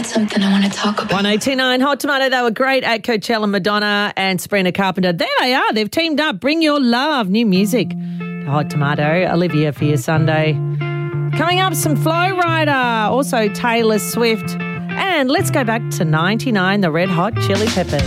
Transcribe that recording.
something I want to talk about. 1029 Hot Tomato. They were great at Coachella. Madonna and Sabrina Carpenter. There they are. They've teamed up. Bring your love. New music to Hot Tomato. Olivia for your Sunday. Coming up, some Flow Rider. Also Taylor Swift. And let's go back to 99, the Red Hot Chili Peppers.